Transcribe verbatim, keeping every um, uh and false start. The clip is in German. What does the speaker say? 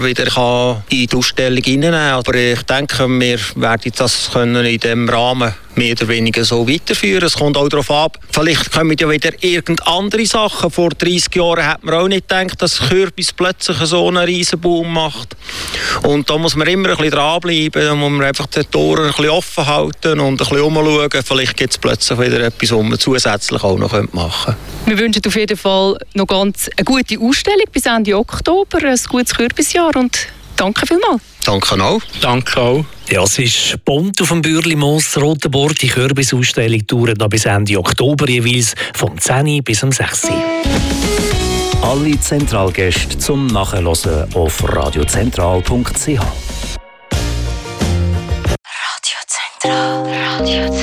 wieder kann in die Ausstellung hineinnehmen kann. Aber ich denke, wir werden das können in diesem Rahmen mehr oder weniger so weiterführen. Es kommt auch darauf ab, vielleicht kommen ja wieder irgend andere Sachen. Vor dreissig Jahren hat man auch nicht gedacht, dass Kürbis plötzlich so einen riesen Boom macht. Und da muss man immer ein bisschen dranbleiben, da muss man einfach die Tore ein bisschen offen halten und ein bisschen umschauen. Vielleicht gibt es plötzlich wieder etwas, was man zusätzlich auch noch machen könnte. Wir wünschen auf jeden Fall noch ganz eine gute Ausstellung bis Ende Oktober, ein gutes Kürbisjahr und danke vielmals. Danke auch. Danke auch. Ja, es ist bunt auf dem Bürli-Moos Rotenburg. Die Kürbisausstellung dauert noch bis Ende Oktober jeweils vom zehn Uhr bis um sechs Uhr. Alle Zentralgäste zum Nachhören auf radiozentral punkt c h. Radio Zentral. Radio Zentral.